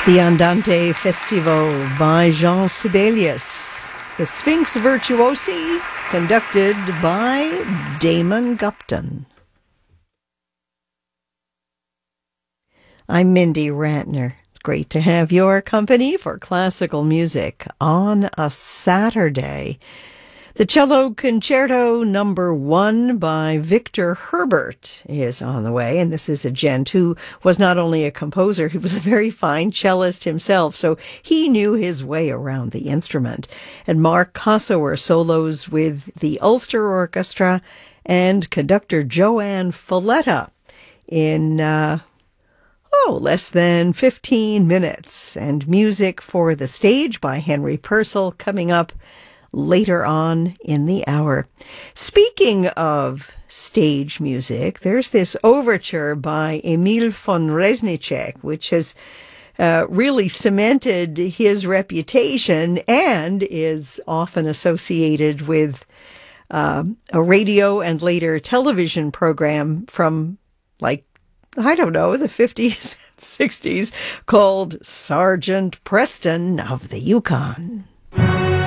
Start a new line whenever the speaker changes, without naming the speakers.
The Andante Festivo by Jean Sibelius. The Sphinx Virtuosi, conducted by Damon Gupton. I'm Mindy Ratner. It's great to have your company for classical music on a Saturday. The Cello Concerto No. 1 by Victor Herbert is on the way, and this is a gent who was not only a composer, he was a very fine cellist himself, so he knew his way around the instrument. And Mark Kossower solos with the Ulster Orchestra and conductor Joanne Folletta in less than 15 minutes, and music for the stage by Henry Purcell coming up later on in the hour. Speaking of stage music, there's this overture by Emil von Reznicek, which has really cemented his reputation and is often associated with a radio and later television program from, the 50s and 60s called Sergeant Preston of the Yukon.